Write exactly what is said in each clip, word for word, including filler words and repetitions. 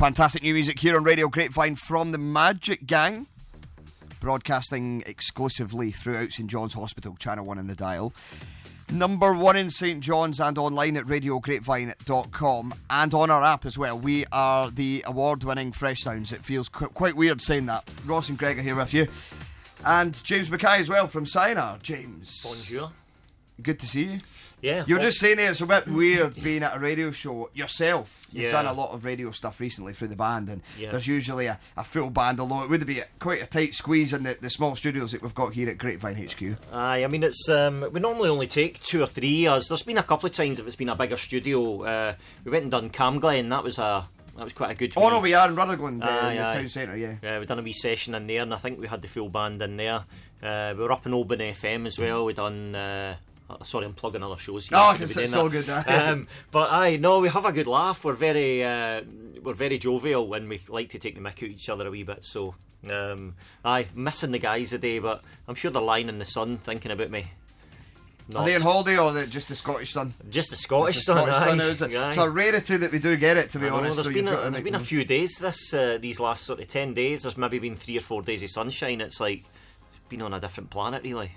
Fantastic new music here on Radio Grapevine from the Magic Gang, broadcasting exclusively throughout St John's Hospital, Channel one in the dial. Number one in St John's and online at radio grapevine dot com and on our app as well. We are the award-winning Fresh Sounds. It feels qu- quite weird saying that. Ross and Greg are here with you. And James Mackay as well from Sinar. James. Bonjour. Good to see you. Yeah. You were well, just saying there, it's a bit weird being at a radio show yourself. You've Yeah. done a lot of radio stuff recently through the band, and Yeah. there's usually a, a full band, although it would be a, quite a tight squeeze in the, the small studios that we've got here at Grapevine H Q. Aye, I mean, it's um, we normally only take two or three. As there's been a couple of times if it's been a bigger studio. Uh, we went and done Camglen. That was a that was quite a good. Oh wee- no, we are in Rutherglen, uh, Aye, in the aye. town centre, yeah. Yeah, we done a wee session in there, and I think we had the full band in there. Uh, we were up in Oban F M as well. We done. Uh, oh, sorry, I'm plugging other shows here. Oh, Could it's, be it's doing all that. good. Aye. Um, but aye, no, we have a good laugh. We're very, uh, we're very jovial, and we like to take the mick out each other a wee bit. So, um, aye, missing the guys today, but I'm sure they're lying in the sun thinking about me. Are Not. they on holiday or are they just the Scottish Sun? Just the Scottish Just the sun. Scottish aye. Sun. It's, a, Aye. it's a rarity that we do get it, to be I know, honest. there's so been you've a, got to there's make been a the- few days this uh, these last sort of ten days. There's maybe been three or four days of sunshine. It's like it's been on a different planet, really.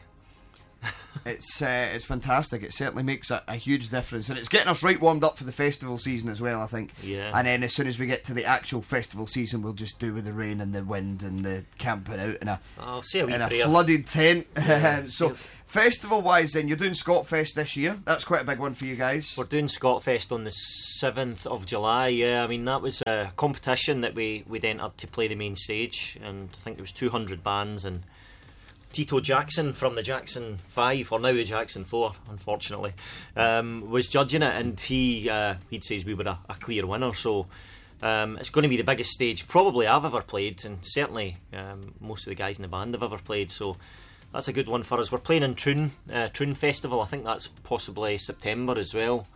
It's uh, it's fantastic. It certainly makes a, a huge difference, and it's getting us right warmed up for the festival season as well, I think. Yeah. And then as soon as we get to the actual festival season, we'll just do with the rain and the wind and the camping out in a I'll say a wee in a prayer. flooded tent. Yeah, so, yeah. festival-wise, then you're doing Scotfest this year. That's quite a big one for you guys. We're doing Scotfest on the seventh of July. Yeah, I mean that was a competition that we we'd entered to play the main stage, and I think there was two hundred bands, and Tito Jackson from the Jackson Five, or now the Jackson Four, unfortunately, um, was judging it, and he uh, he'd says we were a, a clear winner. So um, it's going to be the biggest stage probably I've ever played, and certainly um, most of the guys in the band have ever played. So that's a good one for us. We're playing in Troon, uh, Troon Festival. I think that's possibly September as well.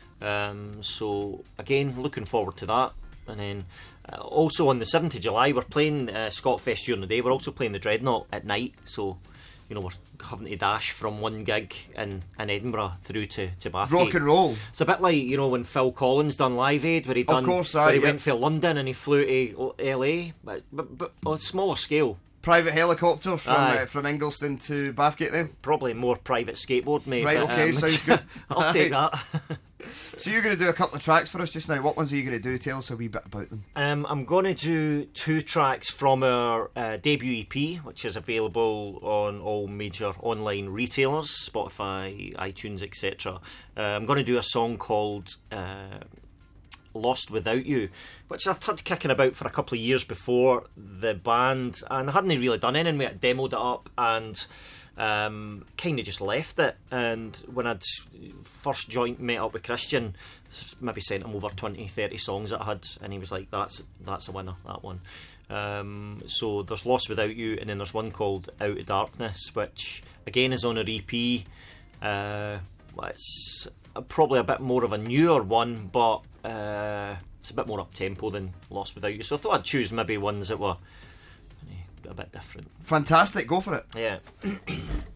Um, so again, looking forward to that. And then uh, also on the seventh of July, we're playing uh, Scotfest during the day. We're also playing the Dreadnought at night. So, you know, we're having to dash from one gig in, in Edinburgh through to, to Bathgate. Rock and roll. It's a bit like, you know, when Phil Collins done Live Aid, where he done, course, where aye, he yep. went for London and he flew to L A, but, but, but on a smaller scale. Private helicopter from Aye. uh, from Ingliston to Bathgate then. Probably more private skateboard, mate. Right, but, okay, um, sounds good. I'll take Aye. that. So you're going to do a couple of tracks for us just now. What ones are you going to do? Tell us a wee bit about them. Um, I'm going to do two tracks from our uh, debut E P, which is available on all major online retailers, Spotify, iTunes, et cetera. Uh, I'm going to do a song called uh, Lost Without You, which I've had kicking about for a couple of years before the band, and I hadn't really done anything with it. Demoed it up and um, kind of just left it. And when I'd first joined, met up with Christian, maybe sent him over twenty, thirty songs that I had, and he was like, that's that's a winner, that one. Um, so there's Lost Without You, and then there's one called Out of Darkness, which again is on our E P. Uh, it's probably a bit more of a newer one, but uh, it's a bit more up-tempo than Lost Without You. So I thought I'd choose maybe ones that were a bit different. Fantastic, go for it. Yeah.